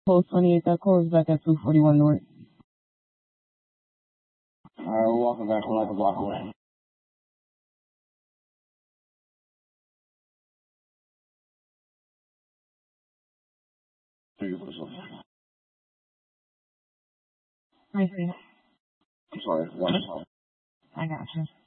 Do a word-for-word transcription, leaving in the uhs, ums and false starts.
Post twenty-eight, that call is back at two forty-one North. Alright, we're walking back from like a block away. I see. I'm sorry, one. I got you.